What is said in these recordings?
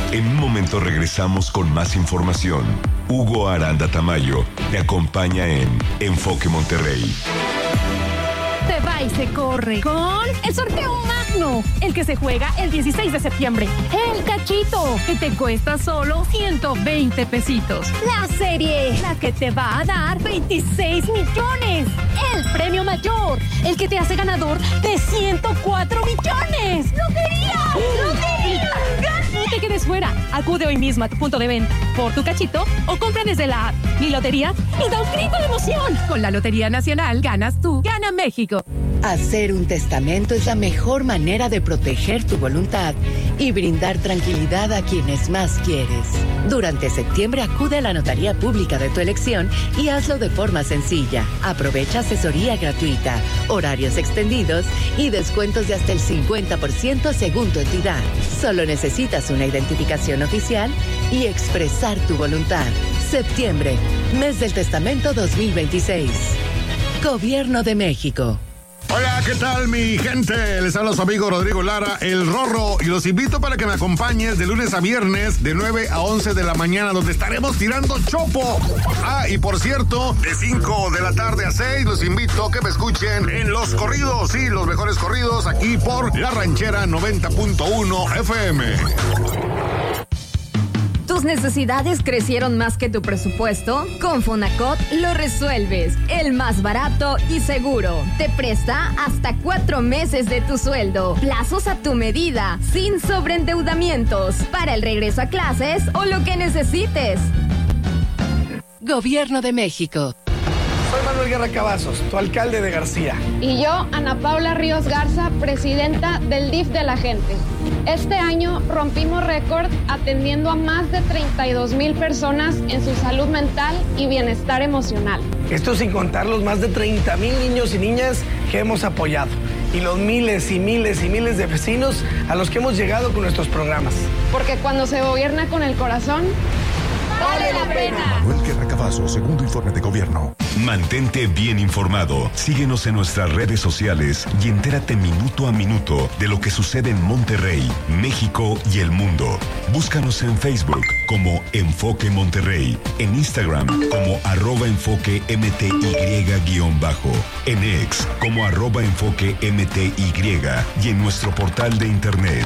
En un momento regresamos con más información. Hugo Aranda Tamayo te acompaña en Enfoque Monterrey. Se va y se corre con el sorteo magno, el que se juega el 16 de septiembre. El cachito, que te cuesta solo 120 pesitos. La serie, la que te va a dar 26 millones. El premio mayor, el que te hace ganador de 104 millones. ¡Lotería! ¡Lotería! No te quedes fuera. Acude hoy mismo a tu punto de venta por tu cachito o compra desde la app Mi Lotería y da un grito de emoción. Con la Lotería Nacional ganas tú, gana México. Hacer un testamento es la mejor manera de proteger tu voluntad y brindar tranquilidad a quienes más quieres. Durante septiembre acude a la notaría pública de tu elección y hazlo de forma sencilla. Aprovecha asesoría gratuita, horarios extendidos y descuentos de hasta el 50% según tu entidad. Solo necesitas una identificación oficial y expresar tu voluntad. Septiembre, mes del testamento 2026. Gobierno de México. Hola, ¿qué tal mi gente? Les habla su amigo Rodrigo Lara, el Rorro, y los invito para que me acompañes de lunes a viernes de 9 a 11 de la mañana, donde estaremos tirando chopo. Y por cierto, de 5 de la tarde a 6 los invito a que me escuchen en los corridos, sí, los mejores corridos aquí por La Ranchera 90.1 FM. ¿Tus necesidades crecieron más que tu presupuesto? Con Fonacot lo resuelves. El más barato y seguro. Te presta hasta 4 meses de tu sueldo. Plazos a tu medida, sin sobreendeudamientos. Para el regreso a clases o lo que necesites. Gobierno de México. Soy Manuel Guerra Cavazos, tu alcalde de García. Y yo, Ana Paula Ríos Garza, presidenta del DIF de la gente. Este año rompimos récord atendiendo a más de 32,000 personas en su salud mental y bienestar emocional. Esto sin contar los más de 30,000 niños y niñas que hemos apoyado. Y los miles y miles y miles de vecinos a los que hemos llegado con nuestros programas. Porque cuando se gobierna con el corazón, vale la pena. Manuel Guerra Cavazos, segundo informe de gobierno. Mantente bien informado. Síguenos en nuestras redes sociales y entérate minuto a minuto de lo que sucede en Monterrey, México y el mundo. Búscanos en Facebook como Enfoque Monterrey, en Instagram como @enfoquemty_, en X como @enfoquemty y en nuestro portal de internet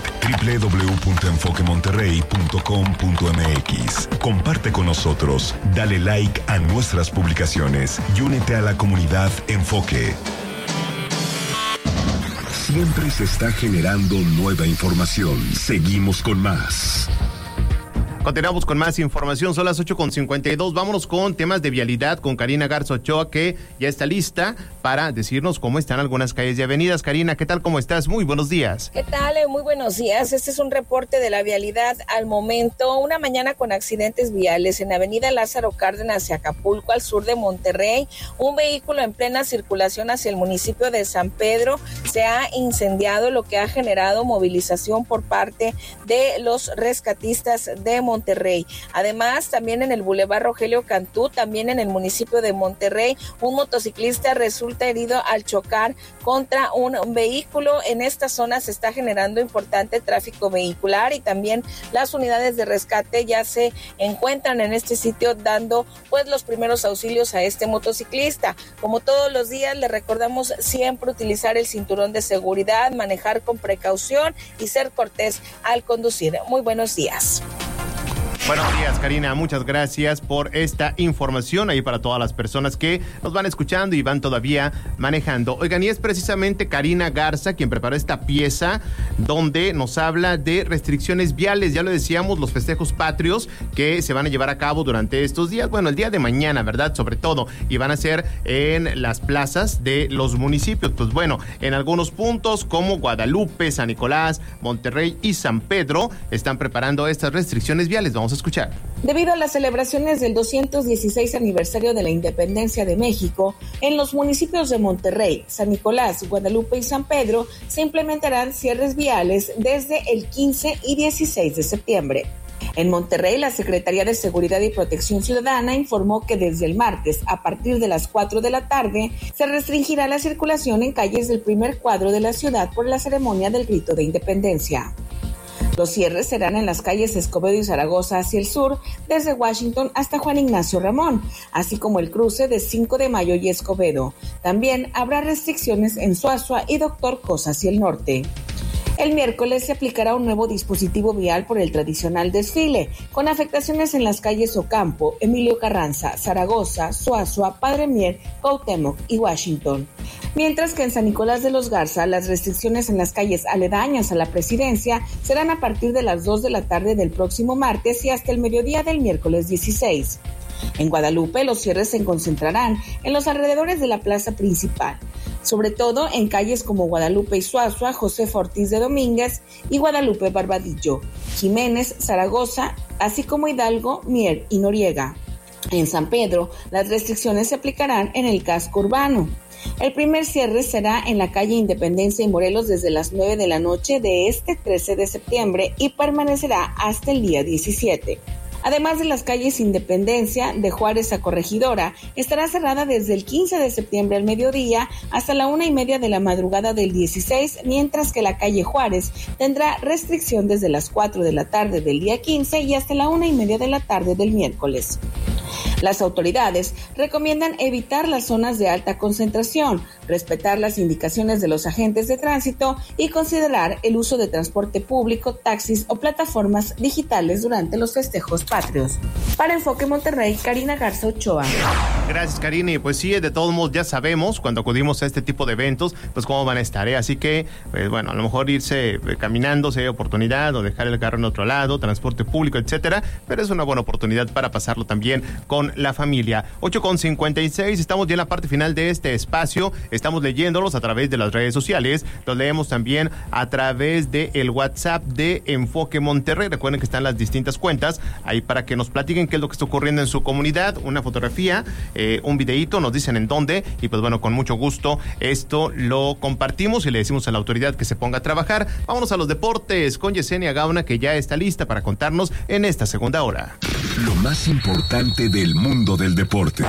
www.enfoquemonterrey.com.mx. Comparte con nosotros, dale like a nuestras publicaciones y únete a la comunidad Enfoque. Siempre se está generando nueva información. Seguimos con más. Continuamos con más información, son las 8:52. Vámonos con temas de vialidad con Karina Garza Ochoa, que ya está lista para decirnos cómo están algunas calles y avenidas. Karina, ¿qué tal? ¿Cómo estás? Muy buenos días. ¿Qué tal? Muy buenos días. Este es un reporte de la vialidad al momento. Una mañana con accidentes viales en Avenida Lázaro Cárdenas hacia Acapulco, al sur de Monterrey. Un vehículo en plena circulación hacia el municipio de San Pedro se ha incendiado, lo que ha generado movilización por parte de los rescatistas de Monterrey. Además, también en el Boulevard Rogelio Cantú, también en el municipio de Monterrey, un motociclista resulta herido al chocar contra un vehículo. En esta zona se está generando importante tráfico vehicular y también las unidades de rescate ya se encuentran en este sitio dando pues los primeros auxilios a este motociclista. Como todos los días, le recordamos siempre utilizar el cinturón de seguridad, manejar con precaución y ser cortés al conducir. Muy buenos días. Buenos días, Karina. Muchas gracias por esta información ahí para todas las personas que nos van escuchando y van todavía manejando. Oigan, y es precisamente Karina Garza quien preparó esta pieza donde nos habla de restricciones viales. Ya lo decíamos, los festejos patrios que se van a llevar a cabo durante estos días. Bueno, el día de mañana, ¿verdad? Sobre todo. Y van a ser en las plazas de los municipios. Pues bueno, en algunos puntos como Guadalupe, San Nicolás, Monterrey y San Pedro están preparando estas restricciones viales. Vamos a escuchar. Debido a las celebraciones del 216 aniversario de la independencia de México, en los municipios de Monterrey, San Nicolás, Guadalupe y San Pedro se implementarán cierres viales desde el 15 y 16 de septiembre. En Monterrey, la Secretaría de Seguridad y Protección Ciudadana informó que desde el martes, a partir de las 4 de la tarde, se restringirá la circulación en calles del primer cuadro de la ciudad por la ceremonia del Grito de Independencia. Los cierres serán en las calles Escobedo y Zaragoza hacia el sur, desde Washington hasta Juan Ignacio Ramón, así como el cruce de 5 de Mayo y Escobedo. También habrá restricciones en Suazua y Doctor Cosa hacia el norte. El miércoles se aplicará un nuevo dispositivo vial por el tradicional desfile, con afectaciones en las calles Ocampo, Emilio Carranza, Zaragoza, Suazua, Padre Mier, Cuauhtémoc y Washington. Mientras que en San Nicolás de los Garza, las restricciones en las calles aledañas a la Presidencia serán a partir de las 2 de la tarde del próximo martes y hasta el mediodía del miércoles 16. En Guadalupe, los cierres se concentrarán en los alrededores de la plaza principal, sobre todo en calles como Guadalupe y Suazua, Josefa Ortiz de Domínguez y Guadalupe Barbadillo, Jiménez, Zaragoza, así como Hidalgo, Mier y Noriega. En San Pedro, las restricciones se aplicarán en el casco urbano. El primer cierre será en la calle Independencia y Morelos desde las 9 de la noche de este 13 de septiembre y permanecerá hasta el día 17. Además de las calles Independencia, de Juárez a Corregidora, estará cerrada desde el 15 de septiembre al mediodía hasta la 1:30 de la madrugada del 16, mientras que la calle Juárez tendrá restricción desde las 4 de la tarde del día 15 y hasta la 1:30 de la tarde del miércoles. Las autoridades recomiendan evitar las zonas de alta concentración, respetar las indicaciones de los agentes de tránsito y considerar el uso de transporte público, taxis o plataformas digitales durante los festejos patrios. Para Enfoque Monterrey, Karina Garza Ochoa. Gracias, Karina. Y pues sí, de todos modos ya sabemos cuando acudimos a este tipo de eventos, pues cómo van a estar, ¿eh? Así que, pues bueno, a lo mejor irse caminando si hay oportunidad o dejar el carro en otro lado, transporte público, etcétera, pero es una buena oportunidad para pasarlo también con la familia. 8:56, estamos ya en la parte final de este espacio, estamos leyéndolos a través de las redes sociales, los leemos también a través de el WhatsApp de Enfoque Monterrey. Recuerden que están las distintas cuentas ahí para que nos platiquen qué es lo que está ocurriendo en su comunidad, una fotografía, un videíto, nos dicen en dónde y pues bueno, con mucho gusto esto lo compartimos y le decimos a la autoridad que se ponga a trabajar. Vámonos a los deportes con Yesenia Gauna, que ya está lista para contarnos en esta segunda hora lo más importante del mundo del deporte.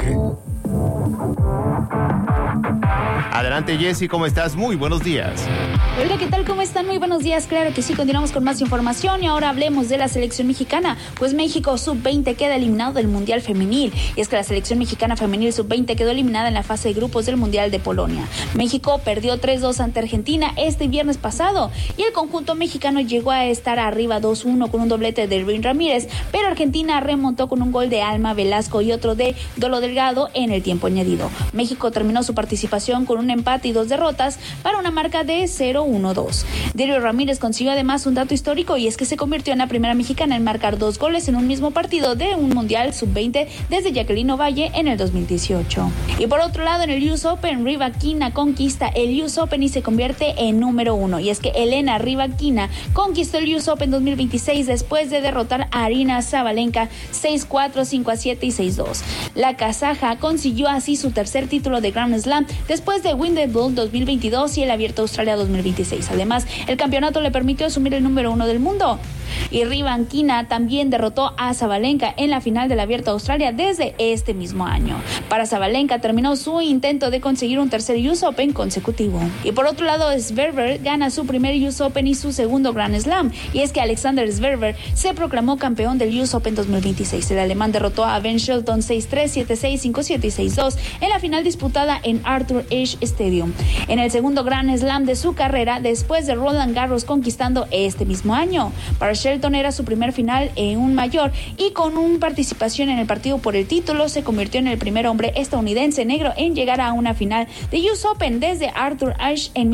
Adelante, Jessy, ¿cómo estás? Muy buenos días. Hola, ¿qué tal? ¿Cómo están? Muy buenos días. Claro que sí, continuamos con más información y ahora hablemos de la selección mexicana. Pues México Sub-20 queda eliminado del Mundial Femenil. Y es que la selección mexicana femenil Sub-20 quedó eliminada en la fase de grupos del Mundial de Polonia. México perdió 3-2 ante Argentina este viernes pasado y el conjunto mexicano llegó a estar arriba 2-1 con un doblete de Irving Ramírez, pero Argentina remontó con un gol de Alma Velasco y otro de Dolo Delgado en el tiempo añadido. México terminó su participación con un empate y 2 derrotas para una marca de 0-1-2. Diego Ramírez consiguió además un dato histórico y es que se convirtió en la primera mexicana en marcar 2 goles en un mismo partido de un Mundial Sub-20 desde Jacqueline Ovalle en el 2018. Y por otro lado, en el US Open, Rybakina conquista el US Open y se convierte en número 1. Y es que Elena Rybakina conquistó el US Open 2026 después de derrotar a Aryna Sabalenka 6-4, 5-7 y 6-2. La kazaja consiguió así su tercer título de Grand Slam después de Wimbledon 2022 y el Abierto Australia 2026. Además, el campeonato le permitió asumir el número 1 del mundo. Y Rybakina también derrotó a Sabalenka en la final del Abierto Australia desde este mismo año. Para Sabalenka terminó su intento de conseguir un tercer US Open consecutivo. Y por otro lado, Zverev gana su primer US Open y su segundo Grand Slam. Y es que Alexander Zverev se proclamó campeón del US Open 2026. El alemán derrotó a Ben Shelton 6-3, 7-6, 5-7 y 6-2 en la final disputada en Arthur Ashe Stadium. En el segundo Grand Slam de su carrera después de Roland Garros conquistando este mismo año. Para Shelton era su primer final en un mayor y con una participación en el partido por el título se convirtió en el primer hombre estadounidense negro en llegar a una final de US Open desde Arthur Ashe en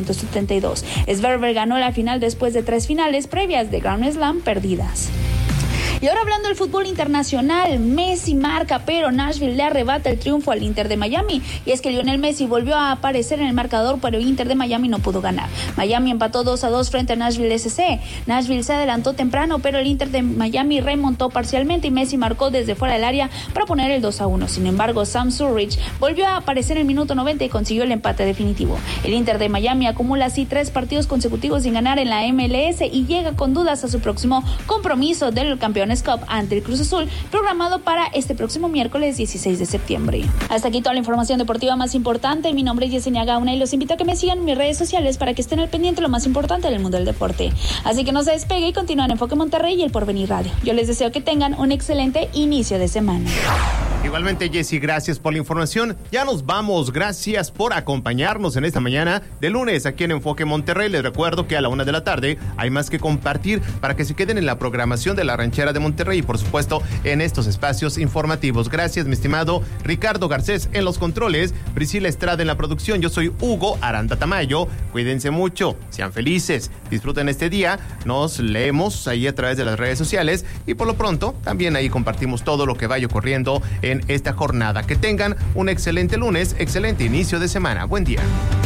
1972. Zverev ganó la final después de 3 finales previas de Grand Slam perdidas. Y ahora hablando del fútbol internacional, Messi marca, pero Nashville le arrebata el triunfo al Inter de Miami. Y es que Lionel Messi volvió a aparecer en el marcador, pero el Inter de Miami no pudo ganar. Miami empató 2-2 frente a Nashville SC. Nashville se adelantó temprano, pero el Inter de Miami remontó parcialmente y Messi marcó desde fuera del área para poner el 2-1. Sin embargo, Sam Surridge volvió a aparecer en el minuto 90 y consiguió el empate definitivo. El Inter de Miami acumula así 3 partidos consecutivos sin ganar en la MLS y llega con dudas a su próximo compromiso del campeonato Leones Cup ante el Cruz Azul, programado para este próximo miércoles 16 de septiembre. Hasta aquí toda la información deportiva más importante. Mi nombre es Yesenia Gauna y los invito a que me sigan en mis redes sociales para que estén al pendiente de lo más importante del mundo del deporte. Así que no se despegue y continúen en Enfoque Monterrey y el Porvenir Radio. Yo les deseo que tengan un excelente inicio de semana. Igualmente, Jessy, gracias por la información. Ya nos vamos. Gracias por acompañarnos en esta mañana de lunes aquí en Enfoque Monterrey. Les recuerdo que a la 1 de la tarde hay más que compartir para que se queden en la programación de La Ranchera de Monterrey y, por supuesto, en estos espacios informativos. Gracias, mi estimado Ricardo Garcés en los controles, Priscila Estrada en la producción. Yo soy Hugo Aranda Tamayo. Cuídense mucho, sean felices, disfruten este día. Nos leemos ahí a través de las redes sociales y por lo pronto también ahí compartimos todo lo que vaya ocurriendo en esta jornada. Que tengan un excelente lunes, excelente inicio de semana. Buen día.